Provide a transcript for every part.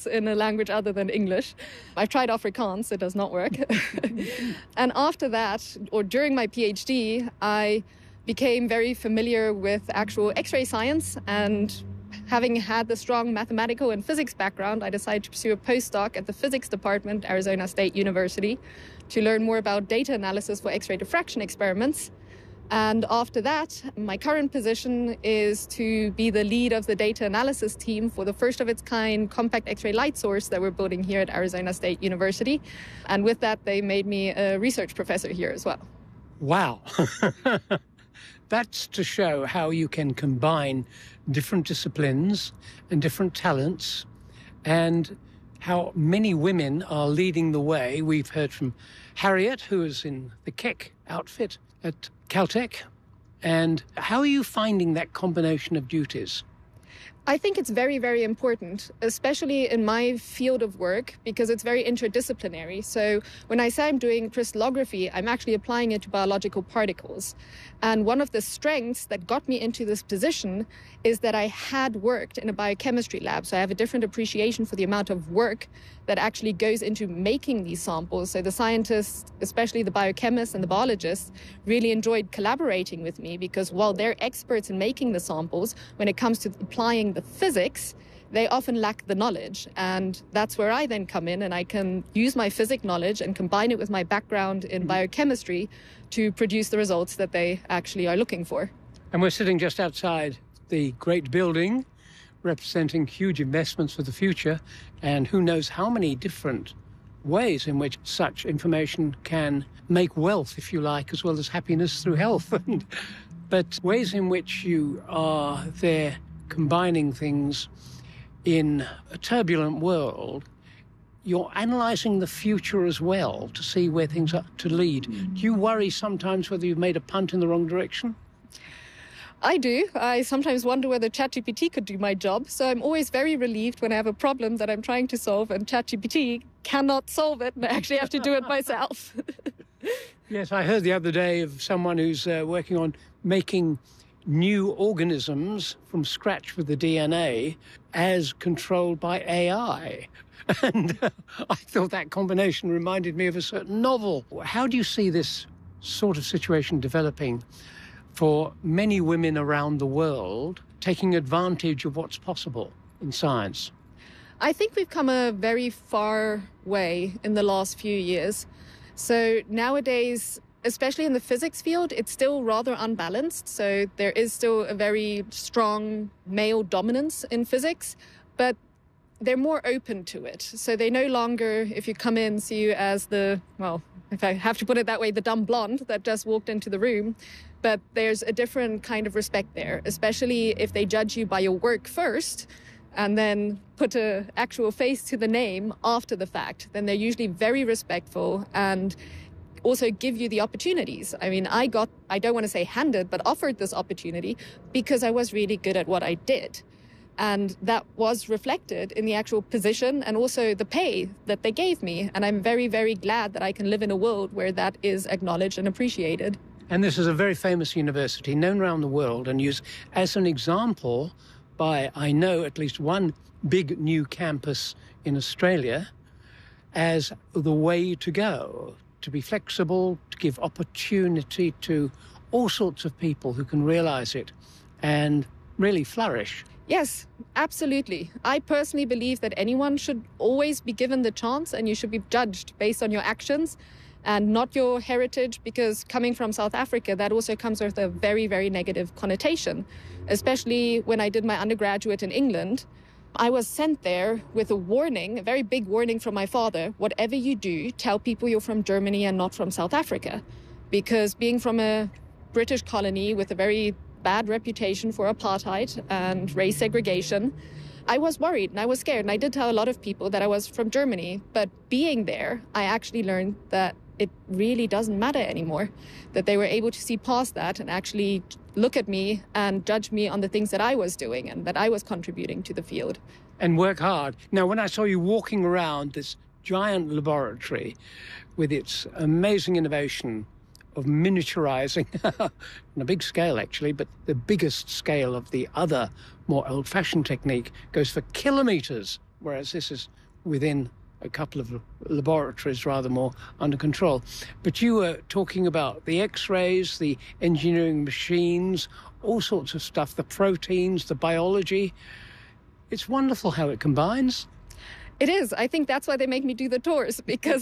results in a language other than English. I've tried Afrikaans, it does not work. And after that, or during my PhD, I became very familiar with actual X-ray science, and having had the strong mathematical and physics background, I decided to pursue a postdoc at the physics department, Arizona State University, to learn more about data analysis for X-ray diffraction experiments. And after that, my current position is to be the lead of the data analysis team for the first of its kind compact X-ray light source that we're building here at Arizona State University. And with that, they made me a research professor here as well. Wow. That's to show how you can combine different disciplines and different talents, and how many women are leading the way. We've heard from Harriet, who is in the Keck outfit at Caltech. And how are you finding that combination of duties? I think it's very, very important, especially in my field of work, because it's very interdisciplinary. So when I say I'm doing crystallography, I'm actually applying it to biological particles. And one of the strengths that got me into this position is that I had worked in a biochemistry lab. So I have a different appreciation for the amount of work that actually goes into making these samples. So the scientists, especially the biochemists and the biologists, really enjoyed collaborating with me, because while they're experts in making the samples, when it comes to applying the physics, they often lack the knowledge. And that's where I then come in, and I can use my physics knowledge and combine it with my background in biochemistry to produce the results that they actually are looking for. And we're sitting just outside the great building, representing huge investments for the future, and who knows how many different ways in which such information can make wealth, if you like, as well as happiness through health. But ways in which you are there combining things in a turbulent world. You're analysing the future as well to see where things are to lead. Do you worry sometimes whether you've made a punt in the wrong direction? I do. I sometimes wonder whether ChatGPT could do my job. So I'm always very relieved when I have a problem that I'm trying to solve and ChatGPT cannot solve it, and I actually have to do it myself. Yes, I heard the other day of someone who's working on making new organisms from scratch with the DNA as controlled by AI. And I thought that combination reminded me of a certain novel. How do you see this sort of situation developing for many women around the world taking advantage of what's possible in science? I think we've come a very far way in the last few years. So nowadays, especially in the physics field, it's still rather unbalanced. So there is still a very strong male dominance in physics, but they're more open to it. So they no longer, if you come in, see you as the, well, if I have to put it that way, the dumb blonde that just walked into the room. But there's a different kind of respect there, especially if they judge you by your work first and then put an actual face to the name after the fact. Then they're usually very respectful and also give you the opportunities. I mean, I don't want to say handed, but offered this opportunity because I was really good at what I did. And that was reflected in the actual position and also the pay that they gave me. And I'm very, very glad that I can live in a world where that is acknowledged and appreciated. And this is a very famous university, known around the world and used as an example by, I know, at least one big new campus in Australia as the way to go, to be flexible, to give opportunity to all sorts of people who can realise it and really flourish. Yes, absolutely. I personally believe that anyone should always be given the chance, and you should be judged based on your actions and not your heritage, because coming from South Africa, that also comes with a very, very negative connotation. Especially when I did my undergraduate in England, I was sent there with a warning, a very big warning from my father: whatever you do, tell people you're from Germany and not from South Africa. Because being from a British colony with a very bad reputation for apartheid and race segregation, I was worried and I was scared. And I did tell a lot of people that I was from Germany. But being there, I actually learned that it really doesn't matter anymore, that they were able to see past that and actually look at me and judge me on the things that I was doing and that I was contributing to the field. And work hard. Now, when I saw you walking around this giant laboratory with its amazing innovation of miniaturizing on a big scale, actually, but the biggest scale of the other more old-fashioned technique goes for kilometers whereas this is within a couple of laboratories, rather more under control. But you were talking about the X-rays, the engineering machines, all sorts of stuff, the proteins, the biology. It's wonderful how it combines. It is. I think that's why they make me do the tours, because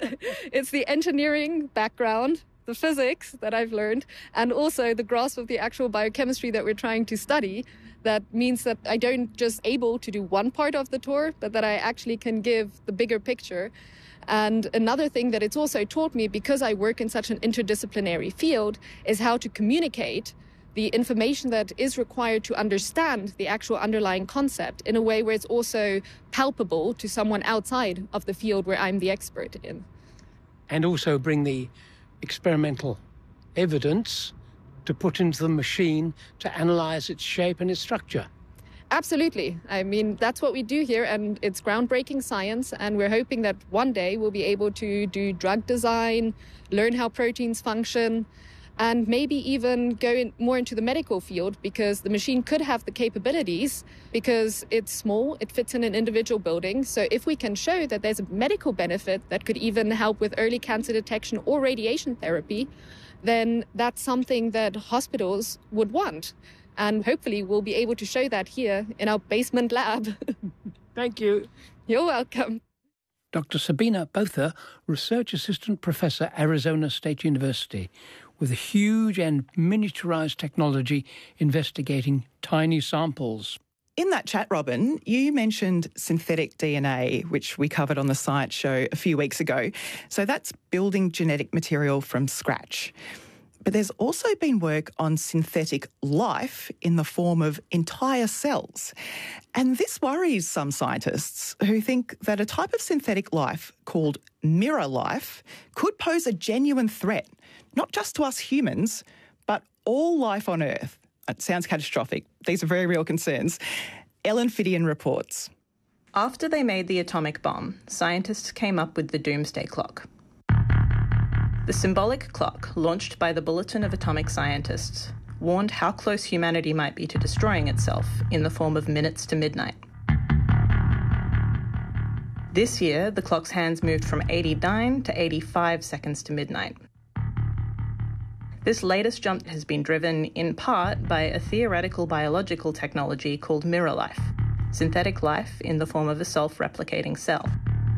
it's the engineering background, the physics that I've learned, and also the grasp of the actual biochemistry that we're trying to study. That means that I don't just able to do one part of the tour, but that I actually can give the bigger picture. And another thing that it's also taught me, because I work in such an interdisciplinary field, is how to communicate the information that is required to understand the actual underlying concept in a way where it's also palpable to someone outside of the field where I'm the expert in. And also bring the experimental evidence to put into the machine to analyze its shape and its structure. Absolutely. I mean, that's what we do here, and it's groundbreaking science, and we're hoping that one day we'll be able to do drug design, learn how proteins function, and maybe even go more into the medical field, because the machine could have the capabilities, because it's small, it fits in an individual building. So if we can show that there's a medical benefit that could even help with early cancer detection or radiation therapy, then that's something that hospitals would want. And hopefully we'll be able to show that here in our basement lab. Thank you. You're welcome. Dr. Sabina Botha, Research Assistant Professor, Arizona State University, with a huge and miniaturized technology investigating tiny samples. In that chat, Robin, you mentioned synthetic DNA, which we covered on the Science Show a few weeks ago. So that's building genetic material from scratch. But there's also been work on synthetic life in the form of entire cells. And this worries some scientists who think that a type of synthetic life called mirror life could pose a genuine threat, not just to us humans, but all life on Earth. It sounds catastrophic. These are very real concerns. Ellen Fidian reports. After they made the atomic bomb, scientists came up with the Doomsday Clock. The symbolic clock, launched by the Bulletin of Atomic Scientists, warned how close humanity might be to destroying itself in the form of minutes to midnight. This year, the clock's hands moved from 89 to 85 seconds to midnight. This latest jump has been driven in part by a theoretical biological technology called mirror life, synthetic life in the form of a self-replicating cell.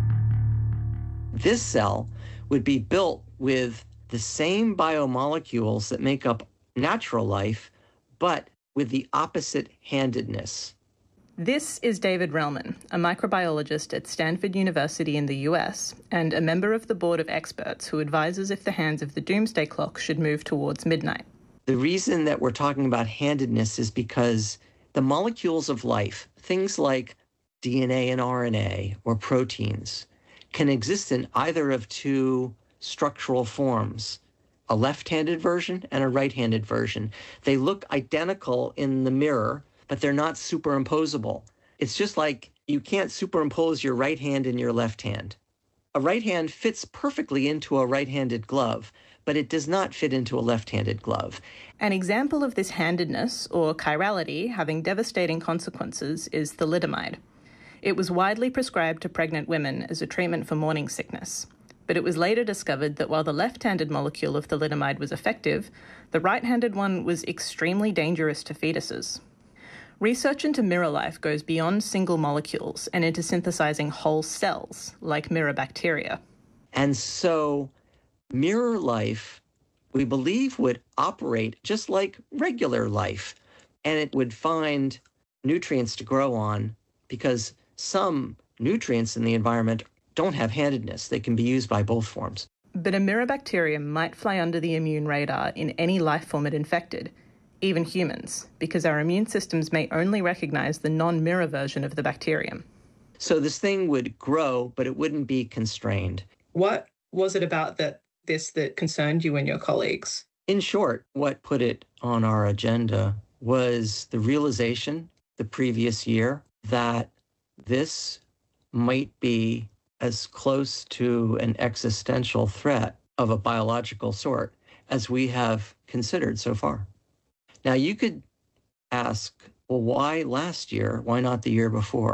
This cell would be built with the same biomolecules that make up natural life, but with the opposite handedness. This is David Relman, a microbiologist at Stanford University in the US and a member of the board of experts who advises if the hands of the Doomsday Clock should move towards midnight. The reason that we're talking about handedness is because the molecules of life, things like DNA and RNA or proteins, can exist in either of two structural forms, a left-handed version and a right-handed version. They look identical in the mirror, but they're not superimposable. It's just like you can't superimpose your right hand in your left hand. A right hand fits perfectly into a right-handed glove, but it does not fit into a left-handed glove. An example of this handedness, or chirality, having devastating consequences is thalidomide. It was widely prescribed to pregnant women as a treatment for morning sickness. But it was later discovered that while the left-handed molecule of thalidomide was effective, the right-handed one was extremely dangerous to fetuses. Research into mirror life goes beyond single molecules and into synthesizing whole cells, like mirror bacteria. And so mirror life, we believe, would operate just like regular life, and it would find nutrients to grow on, because some nutrients in the environment don't have handedness. They can be used by both forms. But a mirror bacterium might fly under the immune radar in any life form it infected, even humans, because our immune systems may only recognize the non-mirror version of the bacterium. So this thing would grow, but it wouldn't be constrained. What was it about that concerned you and your colleagues? In short, what put it on our agenda was the realization the previous year that this might be as close to an existential threat of a biological sort as we have considered so far. Now, you could ask, well, why last year? Why not the year before?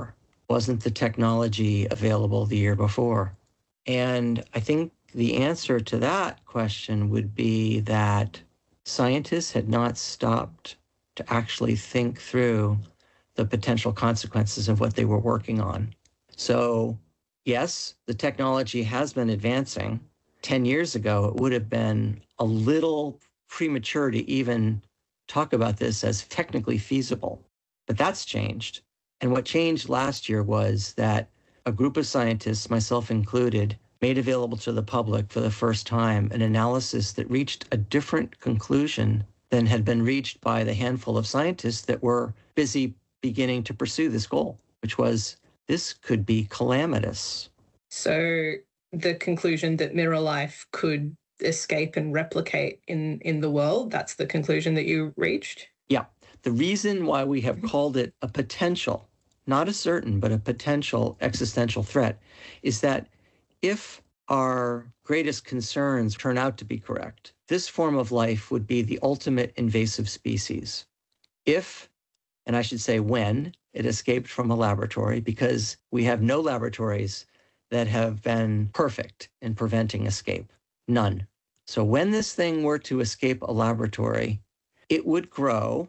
wasn't the technology available the year before? And I think the answer to that question would be that scientists had not stopped to actually think through the potential consequences of what they were working on. So, yes, the technology has been advancing. 10 years ago, it would have been a little premature to even talk about this as technically feasible. But that's changed. And what changed last year was that a group of scientists, myself included, made available to the public for the first time an analysis that reached a different conclusion than had been reached by the handful of scientists that were busy beginning to pursue this goal, which was this could be calamitous. So the conclusion that mirror life could escape and replicate in the world, that's the conclusion that you reached? Yeah. The reason why we have called it a potential, not a certain, but a potential existential threat, is that if our greatest concerns turn out to be correct, this form of life would be the ultimate invasive species. If, and I should say when, it escaped from a laboratory, because we have no laboratories that have been perfect in preventing escape. None. So when this thing were to escape a laboratory, it would grow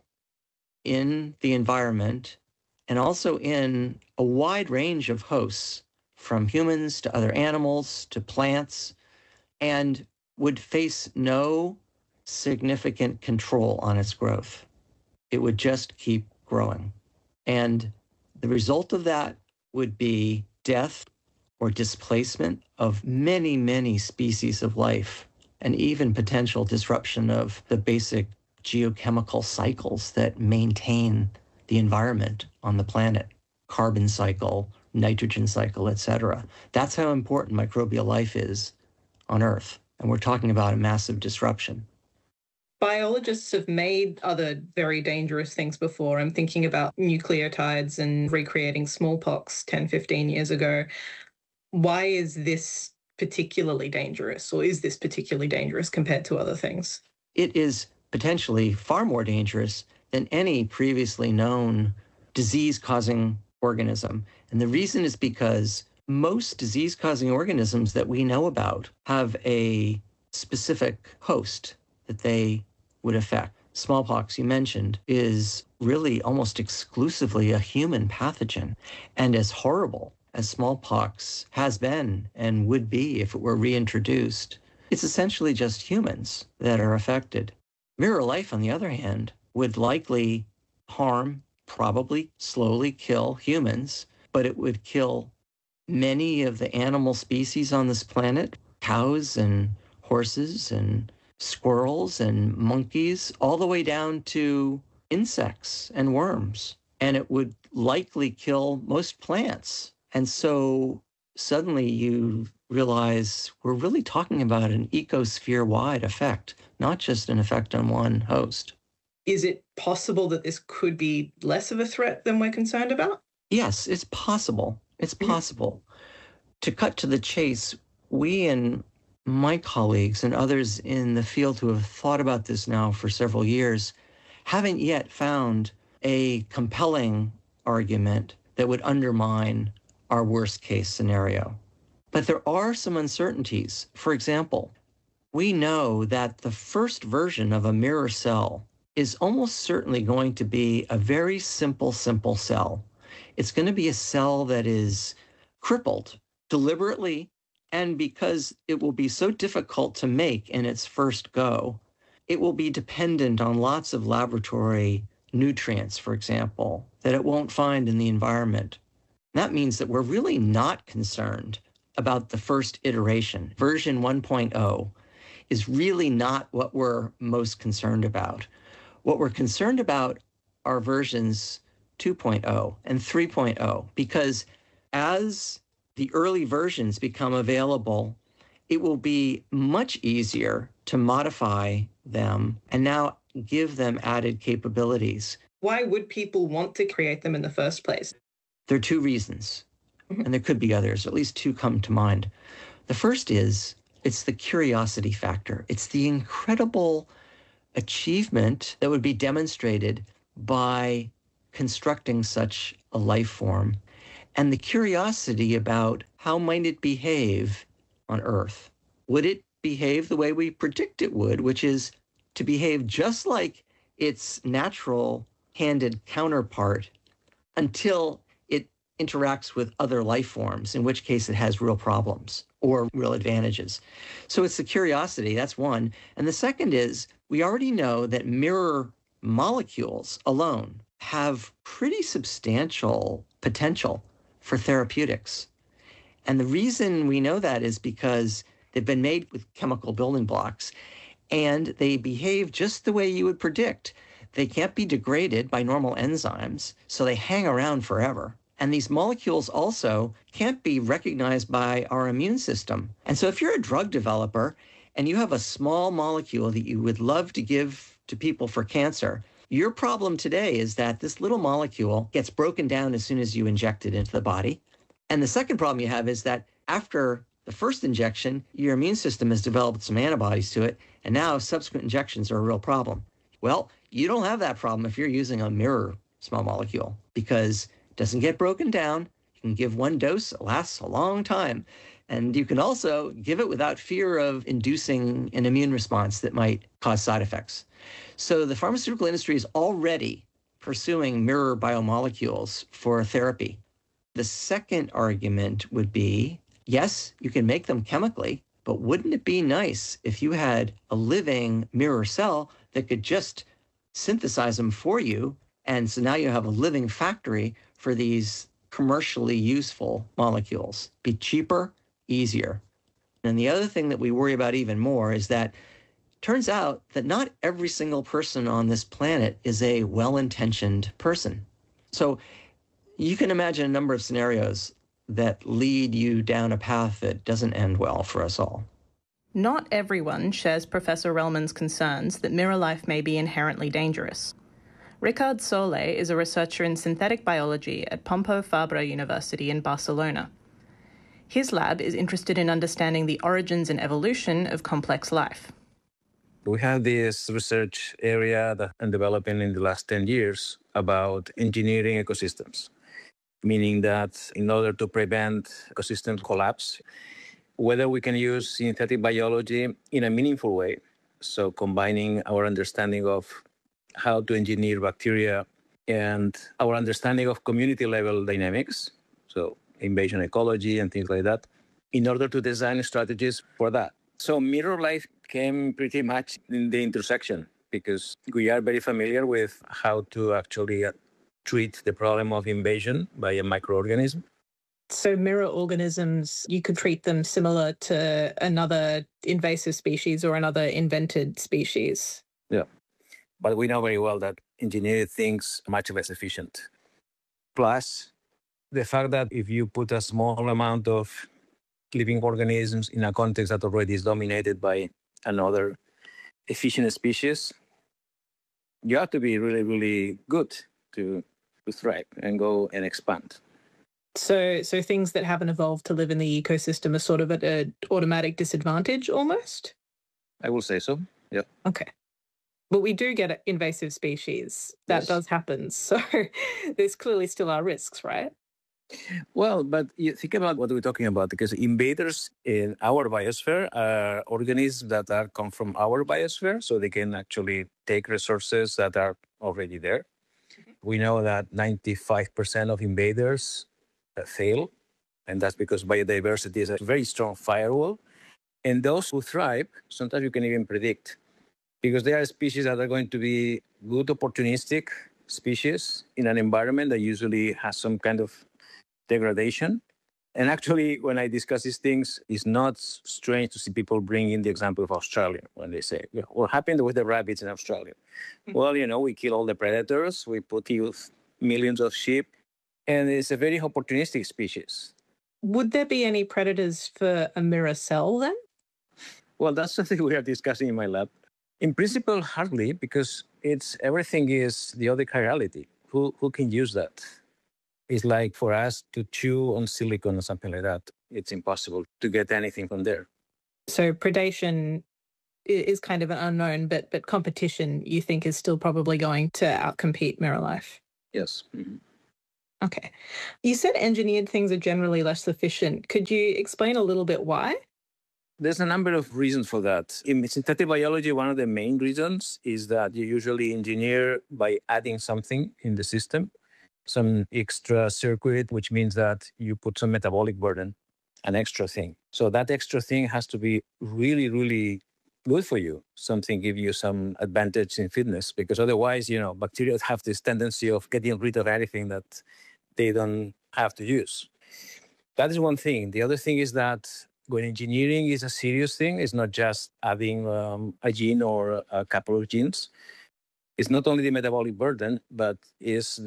in the environment and also in a wide range of hosts, from humans to other animals to plants, and would face no significant control on its growth. It would just keep growing. And the result of that would be death or displacement of many, many species of life, and even potential disruption of the basic geochemical cycles that maintain the environment on the planet, carbon cycle, nitrogen cycle, etc. That's how important microbial life is on Earth. And we're talking about a massive disruption. Biologists have made other very dangerous things before. I'm thinking about nucleotides and recreating smallpox 10, 15 years ago. Why is this particularly dangerous, or is this particularly dangerous compared to other things? It is potentially far more dangerous than any previously known disease-causing organism. And the reason is because most disease-causing organisms that we know about have a specific host that they would affect. Smallpox, you mentioned, is really almost exclusively a human pathogen. And as horrible as smallpox has been and would be if it were reintroduced, it's essentially just humans that are affected. Mirror life, on the other hand, would likely harm, probably slowly kill humans, but it would kill many of the animal species on this planet, cows and horses and squirrels and monkeys, all the way down to insects and worms. And it would likely kill most plants. And so suddenly you realize we're really talking about an ecosphere-wide effect, not just an effect on one host. Is it possible that this could be less of a threat than we're concerned about? Yes, it's possible. It's possible. To cut to the chase, we and my colleagues and others in the field who have thought about this now for several years haven't yet found a compelling argument that would undermine our worst case scenario. But there are some uncertainties. For example, we know that the first version of a mirror cell is almost certainly going to be a very simple cell. It's going to be a cell that is crippled deliberately, and because it will be so difficult to make in its first go, it will be dependent on lots of laboratory nutrients, for example, that it won't find in the environment. That means that we're really not concerned about the first iteration. Version 1.0 is really not what we're most concerned about. What we're concerned about are versions 2.0 and 3.0, because as the early versions become available, it will be much easier to modify them and now give them added capabilities. Why would people want to create them in the first place? There are two reasons, and there could be others, at least two come to mind. The first is it's the curiosity factor. It's the incredible achievement that would be demonstrated by constructing such a life form. and the curiosity about how might it behave on Earth. Would it behave the way we predict it would, which is to behave just like its natural handed counterpart until it interacts with other life forms, in which case it has real problems or real advantages. So it's the curiosity, that's one. And the second is we already know that mirror molecules alone have pretty substantial potential for therapeutics. And the reason we know that is because they've been made with chemical building blocks and they behave just the way you would predict. They can't be degraded by normal enzymes, so they hang around forever. And these molecules also can't be recognized by our immune system. And so if you're a drug developer and you have a small molecule that you would love to give to people for cancer, your problem today is that this little molecule gets broken down as soon as you inject it into the body. And the second problem you have is that after the first injection, your immune system has developed some antibodies to it, and now subsequent injections are a real problem. Well, you don't have that problem if you're using a mirror small molecule because it doesn't get broken down. You can give one dose, it lasts a long time. And you can also give it without fear of inducing an immune response that might cause side effects. So the pharmaceutical industry is already pursuing mirror biomolecules for therapy. The second argument would be, yes, you can make them chemically, but wouldn't it be nice if you had a living mirror cell that could just synthesize them for you? And so now you have a living factory for these commercially useful molecules. Be cheaper, easier. And the other thing that we worry about even more is that it turns out that not every single person on this planet is a well-intentioned person. So you can imagine a number of scenarios that lead you down a path that doesn't end well for us all. Not everyone shares Professor Relman's concerns that mirror life may be inherently dangerous. Ricard Soler is a researcher in synthetic biology at Pompeu Fabra University in Barcelona. His lab is interested in understanding the origins and evolution of complex life. We have this research area that I'm developing in the last 10 years about engineering ecosystems, meaning that in order to prevent ecosystem collapse, whether we can use synthetic biology in a meaningful way, so combining our understanding of how to engineer bacteria and our understanding of community-level dynamics, so invasion ecology and things like that, in order to design strategies for that. So mirror life came pretty much in the intersection because we are very familiar with how to actually treat the problem of invasion by a microorganism. So mirror organisms, you could treat them similar to another invasive species or another invented species. Yeah, but we know very well that engineered things are much less efficient. Plus, the fact that if you put a small amount of living organisms in a context that already is dominated by another efficient species, you have to be really, really good to thrive and go and expand. So things that haven't evolved to live in the ecosystem are sort of at an automatic disadvantage almost? I will say so, yeah. Okay. But we do get invasive species. That Yes. does happen. So there's clearly still are risks, right? Well, but you think about what we're talking about, because invaders in our biosphere are organisms that come from our biosphere, so they can actually take resources that are already there. We know that 95% of invaders fail, and that's because biodiversity is a very strong firewall. And those who thrive, sometimes you can even predict, because they are species that are going to be good opportunistic species in an environment that usually has some kind of degradation. And actually, when I discuss these things, it's not strange to see people bring in the example of Australia when they say, what happened with the rabbits in Australia? Well, we kill all the predators, we kill millions of sheep, and it's a very opportunistic species. Would there be any predators for a mirror cell then? Well, that's something we are discussing in my lab. In principle, hardly, because everything is the other chirality. Who can use that? It's like for us to chew on silicon or something like that. It's impossible to get anything from there. So predation is kind of an unknown, but competition, you think, is still probably going to outcompete mirror life? Yes. Mm-hmm. Okay. You said engineered things are generally less efficient. Could you explain a little bit why? There's a number of reasons for that. In synthetic biology, one of the main reasons is that you usually engineer by adding something in the system, some extra circuit, which means that you put some metabolic burden, an extra thing. So that extra thing has to be really, really good for you. Something give you some advantage in fitness, because otherwise, bacteria have this tendency of getting rid of anything that they don't have to use. That is one thing. The other thing is that when engineering is a serious thing, it's not just adding a gene or a couple of genes. It's not only the metabolic burden, but is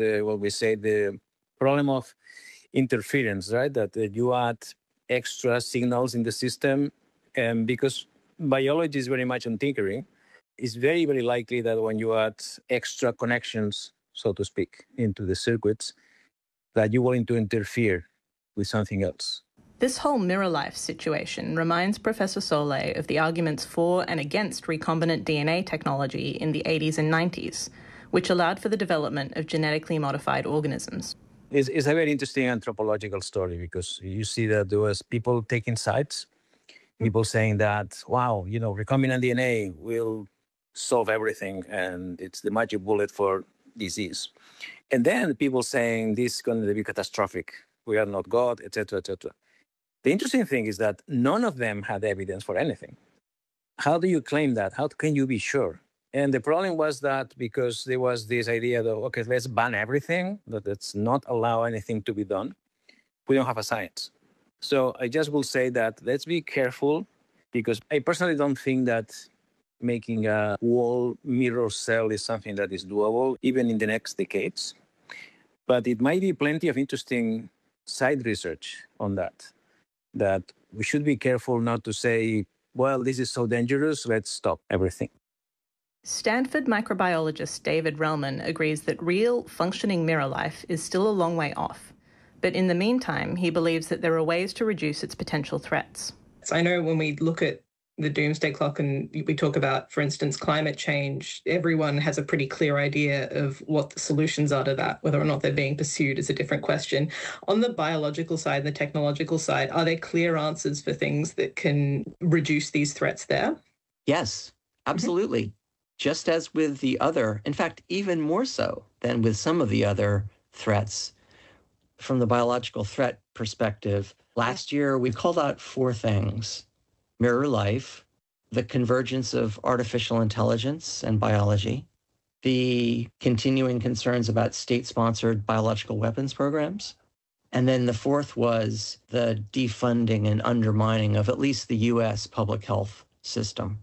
the problem of interference, right? That you add extra signals in the system, and because biology is very much on tinkering, it's very, very likely that when you add extra connections, so to speak, into the circuits, that you're willing to interfere with something else. This whole mirror life situation reminds Professor Solé of the arguments for and against recombinant DNA technology in the 80s and 90s, which allowed for the development of genetically modified organisms. It's a very interesting anthropological story, because you see that there was people taking sides, people saying that, wow, recombinant DNA will solve everything and it's the magic bullet for disease. And then people saying this is going to be catastrophic. We are not God, etc., etc. The interesting thing is that none of them had evidence for anything. How do you claim that? How can you be sure? And the problem was that because there was this idea that, okay, let's ban everything, that let's not allow anything to be done. We don't have a science. So I just will say that let's be careful, because I personally don't think that making a whole mirror cell is something that is doable, even in the next decades. But it might be plenty of interesting side research on that we should be careful not to say, well, this is so dangerous, let's stop everything. Stanford microbiologist David Relman agrees that real, functioning mirror life is still a long way off. But in the meantime, he believes that there are ways to reduce its potential threats. So I know when we look at the doomsday clock and we talk about, for instance, climate change, everyone has a pretty clear idea of what the solutions are to that. Whether or not they're being pursued is a different question. On the biological side, the technological side, are there clear answers for things that can reduce these threats there? Yes, absolutely. Mm-hmm. Just as with the other, in fact, even more so than with some of the other threats. From the biological threat perspective, last year we called out 4 things: mirror life, the convergence of artificial intelligence and biology, the continuing concerns about state-sponsored biological weapons programs, and then the 4th was the defunding and undermining of at least the U.S. public health system.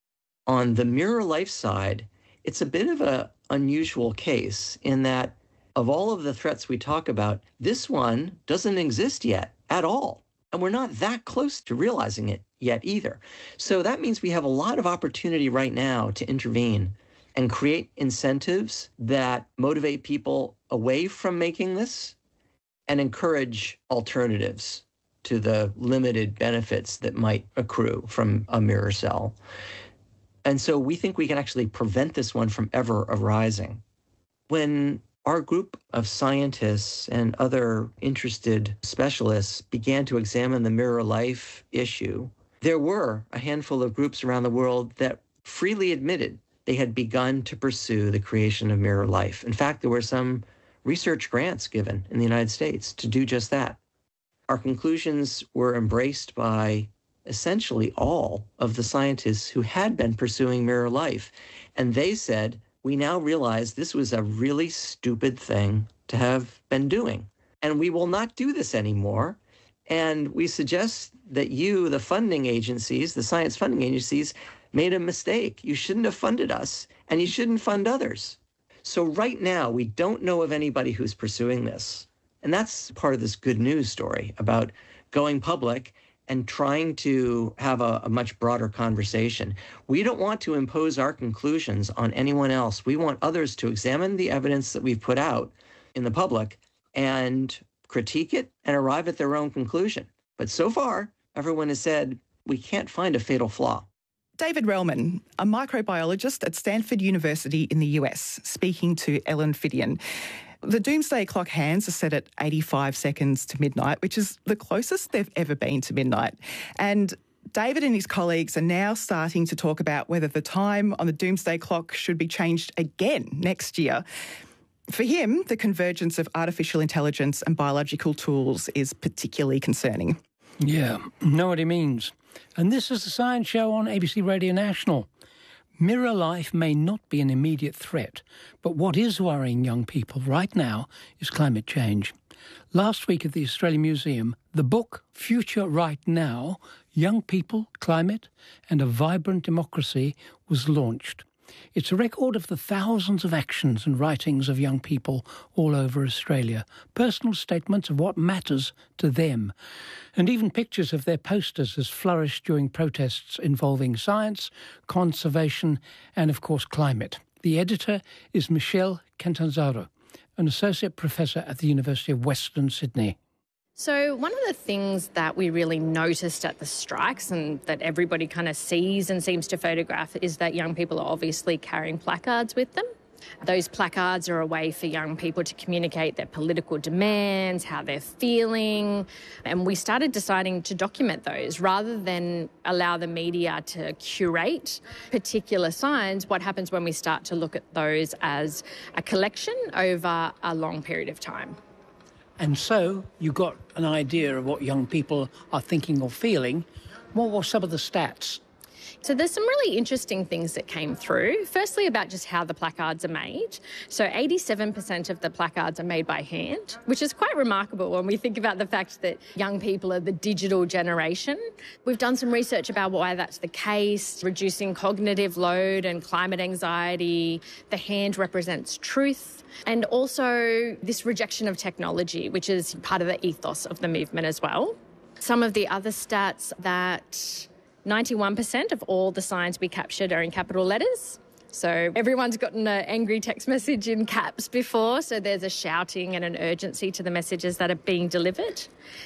On the mirror life side, it's a bit of an unusual case in that of all of the threats we talk about, this one doesn't exist yet at all. And we're not that close to realizing it yet either. So that means we have a lot of opportunity right now to intervene and create incentives that motivate people away from making this and encourage alternatives to the limited benefits that might accrue from a mirror cell. And so we think we can actually prevent this one from ever arising. When our group of scientists and other interested specialists began to examine the mirror life issue, there were a handful of groups around the world that freely admitted they had begun to pursue the creation of mirror life. In fact, there were some research grants given in the United States to do just that. Our conclusions were embraced by essentially all of the scientists who had been pursuing mirror life. And they said, we now realize this was a really stupid thing to have been doing. And we will not do this anymore. And we suggest that you, the funding agencies, the science funding agencies, made a mistake. You shouldn't have funded us, and you shouldn't fund others. So right now, we don't know of anybody who's pursuing this. And that's part of this good news story about going public and trying to have a much broader conversation. We don't want to impose our conclusions on anyone else. We want others to examine the evidence that we've put out in the public and critique it and arrive at their own conclusion. But so far, everyone has said we can't find a fatal flaw. David Relman, a microbiologist at Stanford University in the US, speaking to Ellen Fidian. The doomsday clock hands are set at 85 seconds to midnight, which is the closest they've ever been to midnight. And David and his colleagues are now starting to talk about whether the time on the doomsday clock should be changed again next year. For him, the convergence of artificial intelligence and biological tools is particularly concerning. Yeah, know what he means. And this is the Science Show on ABC Radio National. Mirror life may not be an immediate threat, but what is worrying young people right now is climate change. Last week at the Australian Museum, the book Future Right Now, Young People, Climate and a Vibrant Democracy was launched. It's a record of the thousands of actions and writings of young people all over Australia, personal statements of what matters to them, and even pictures of their posters as flourished during protests involving science, conservation and, of course, climate. The editor is Michelle Catanzaro, an associate professor at the University of Western Sydney. So one of the things that we really noticed at the strikes and that everybody kind of sees and seems to photograph is that young people are obviously carrying placards with them. Those placards are a way for young people to communicate their political demands, how they're feeling, and we started deciding to document those rather than allow the media to curate particular signs. What happens when we start to look at those as a collection over a long period of time? And so you got an idea of what young people are thinking or feeling. What were some of the stats? So there's some really interesting things that came through. Firstly, about just how the placards are made. So 87% of the placards are made by hand, which is quite remarkable when we think about the fact that young people are the digital generation. We've done some research about why that's the case, reducing cognitive load and climate anxiety. The hand represents truth. And also this rejection of technology, which is part of the ethos of the movement as well. Some of the other stats that 91% of all the signs we captured are in capital letters. So everyone's gotten an angry text message in caps before, so there's a shouting and an urgency to the messages that are being delivered.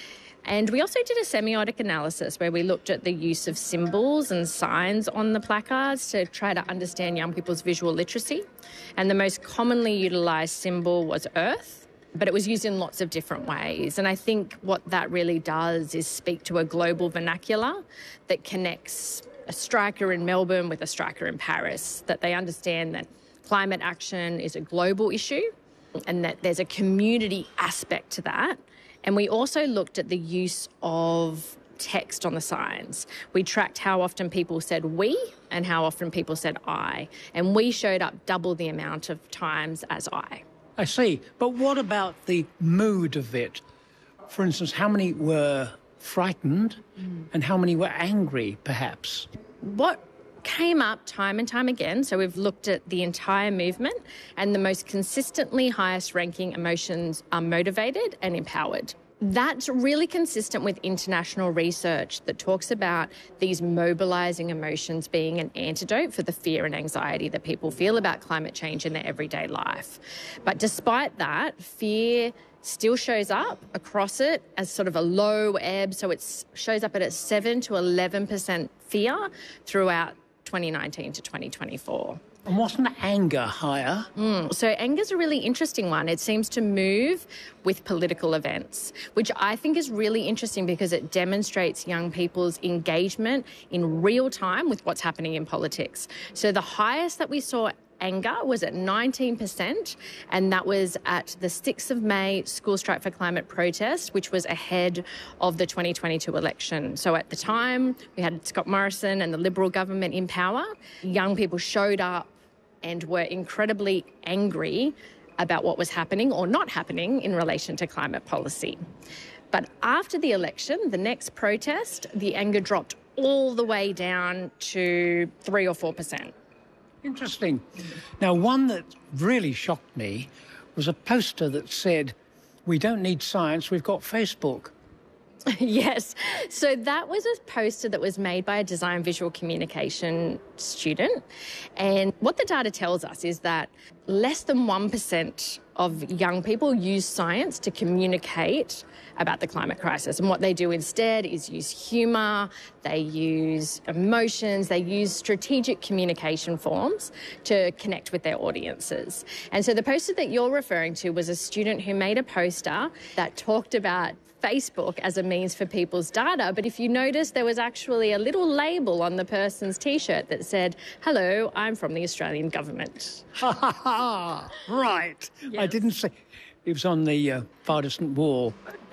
And we also did a semiotic analysis where we looked at the use of symbols and signs on the placards to try to understand young people's visual literacy. And the most commonly utilised symbol was Earth, but it was used in lots of different ways. And I think what that really does is speak to a global vernacular that connects a striker in Melbourne with a striker in Paris, that they understand that climate action is a global issue and that there's a community aspect to that. And we also looked at the use of text on the signs. We tracked how often people said we and how often people said I. And we showed up double the amount of times as I. I see. But what about the mood of it? For instance, how many were frightened and how many were angry, perhaps? What came up time and time again, so we've looked at the entire movement, and the most consistently highest ranking emotions are motivated and empowered. That's really consistent with international research that talks about these mobilising emotions being an antidote for the fear and anxiety that people feel about climate change in their everyday life. But despite that, fear still shows up across it as sort of a low ebb, so it shows up at a 7 to 11% fear throughout 2019 to 2024. And wasn't anger higher? So anger's a really interesting one. It seems to move with political events, which I think is really interesting because it demonstrates young people's engagement in real time with what's happening in politics. So the highest that we saw anger was at 19%, and that was at the 6th of May School Strike for Climate protest, which was ahead of the 2022 election. So at the time, we had Scott Morrison and the Liberal government in power. Young people showed up and were incredibly angry about what was happening or not happening in relation to climate policy. But after the election, the next protest, the anger dropped all the way down to 3 or 4%. Interesting. Now, one that really shocked me was a poster that said, "We don't need science, we've got Facebook." Yes. So that was a poster that was made by a design visual communication student. And what the data tells us is that less than 1% of young people use science to communicate about the climate crisis. And what they do instead is use humour, they use emotions, they use strategic communication forms to connect with their audiences. And so the poster that you're referring to was a student who made a poster that talked about Facebook as a means for people's data. But if you notice, there was actually a little label on the person's T-shirt that said, "Hello, I'm from the Australian government." Ha ha ha! Right. Yes. I didn't say... It was on the far distant wall.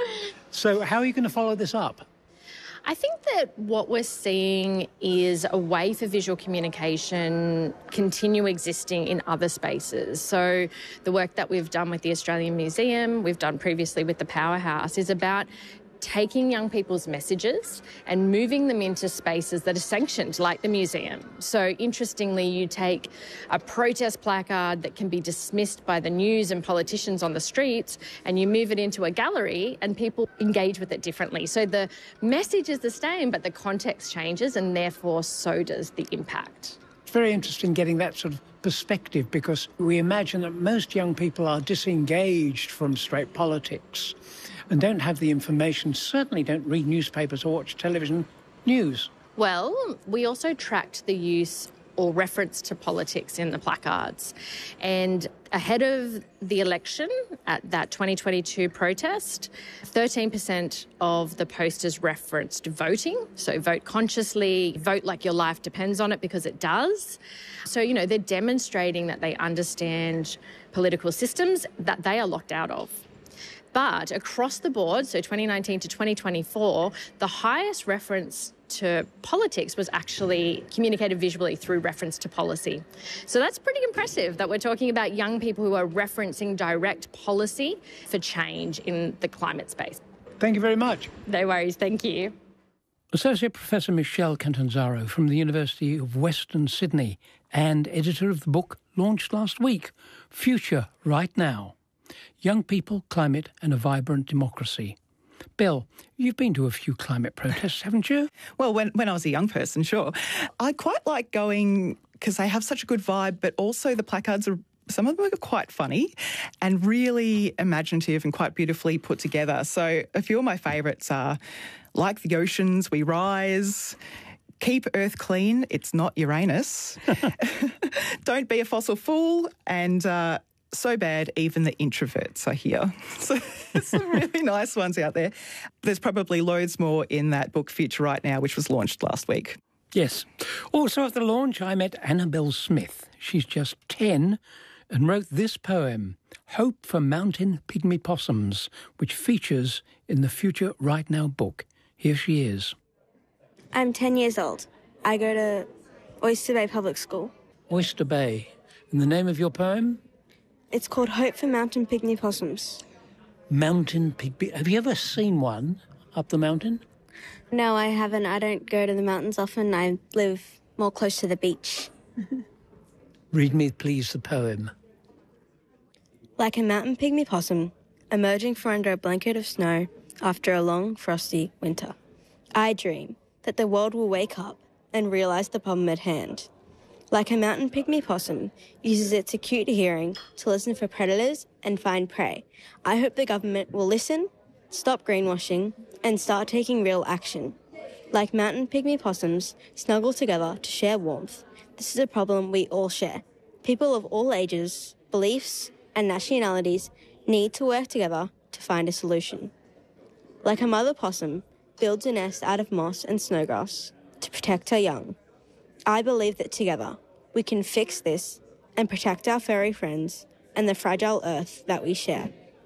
So how are you going to follow this up? I think that what we're seeing is a way for visual communication continue existing in other spaces. So the work that we've done with the Australian Museum, we've done previously with the Powerhouse, is about taking young people's messages and moving them into spaces that are sanctioned, like the museum. So interestingly, you take a protest placard that can be dismissed by the news and politicians on the streets, and you move it into a gallery and people engage with it differently. So the message is the same, but the context changes, and therefore so does the impact. It's very interesting getting that sort of perspective, because we imagine that most young people are disengaged from straight politics and don't have the information, certainly don't read newspapers or watch television news. Well, we also tracked the use or reference to politics in the placards. And ahead of the election at that 2022 protest, 13% of the posters referenced voting. So vote consciously, vote like your life depends on it, because it does. So, you know, they're demonstrating that they understand political systems that they are locked out of. But across the board, so 2019 to 2024, the highest reference to politics was actually communicated visually through reference to policy. So that's pretty impressive that we're talking about young people who are referencing direct policy for change in the climate space. Thank you very much. No worries, thank you. Associate Professor Michelle Catanzaro from the University of Western Sydney and editor of the book launched last week, Future Right Now: Young People, Climate and a Vibrant Democracy. Bill, you've been to a few climate protests, haven't you? Well, when I was a young person, sure. I quite like going because they have such a good vibe, but also the placards are, some of them are quite funny and really imaginative and quite beautifully put together. So a few of my favourites are "Like the Oceans, We Rise," "Keep Earth Clean, It's Not Uranus," "Don't Be a Fossil Fool," and "So Bad, Even the Introverts Are Here." So some really nice ones out there. There's probably loads more in that book, Future Right Now, which was launched last week. Yes. Also at the launch, I met Annabelle Smith. She's just 10 and wrote this poem, Hope for Mountain Pygmy Possums, which features in the Future Right Now book. Here she is. I'm 10 years old. I go to Oyster Bay Public School. Oyster Bay. And the name of your poem? It's called Hope for Mountain Pygmy Possums. Mountain pygmy. Have you ever seen one up the mountain? No, I haven't. I don't go to the mountains often. I live more close to the beach. Read me, please, the poem. Like a mountain pygmy possum, emerging from under a blanket of snow after a long, frosty winter, I dream that the world will wake up and realise the problem at hand. Like a mountain pygmy possum uses its acute hearing to listen for predators and find prey, I hope the government will listen, stop greenwashing, and start taking real action. Like mountain pygmy possums snuggle together to share warmth, this is a problem we all share. People of all ages, beliefs, and nationalities need to work together to find a solution. Like a mother possum builds a nest out of moss and snowgrass to protect her young, I believe that together we can fix this and protect our furry friends and the fragile earth that we share.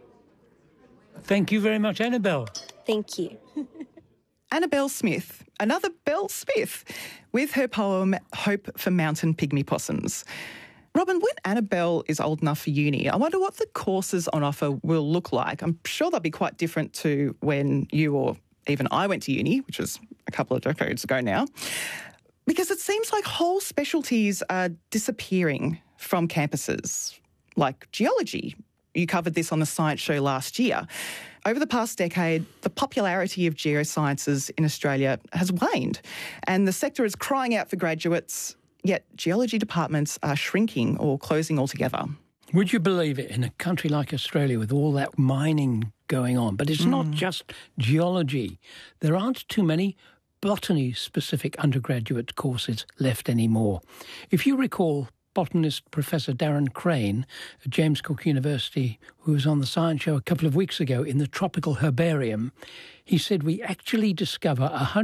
Thank you very much, Annabelle. Thank you. Annabelle Smith, another Belle Smith, with her poem Hope for Mountain Pygmy Possums. Robin, when Annabelle is old enough for uni, I wonder what the courses on offer will look like. I'm sure they'll be quite different to when you or even I went to uni, which was a couple of decades ago now. Because it seems like whole specialties are disappearing from campuses, like geology. You covered this on the Science Show last year. over the past decade, the popularity of geosciences in Australia has waned, and the sector is crying out for graduates, yet geology departments are shrinking or closing altogether. Would you believe it, in a country like Australia with all that mining going on? But it's not just geology. There aren't too many botany-specific undergraduate courses left anymore. If you recall, botanist Professor Darren Crane at James Cook University, who was on the Science Show a couple of weeks ago in the Tropical Herbarium, he said we actually discover